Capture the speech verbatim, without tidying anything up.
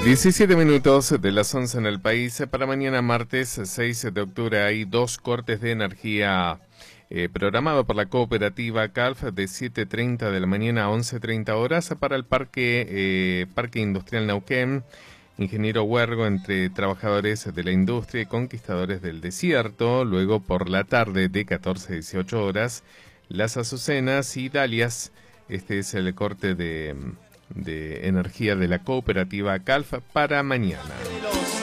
diecisiete minutos de las once en el país. Para mañana martes seis de octubre hay dos cortes de energía eh, programado por la cooperativa CALF de siete treinta de la mañana a once treinta horas para el parque, eh, parque industrial Neuquén. Ingeniero Huergo, entre trabajadores de la industria y conquistadores del desierto. Luego por la tarde de catorce a dieciocho horas, Las Azucenas y Dalias. Este es el corte de... de energía de la cooperativa CALF para mañana.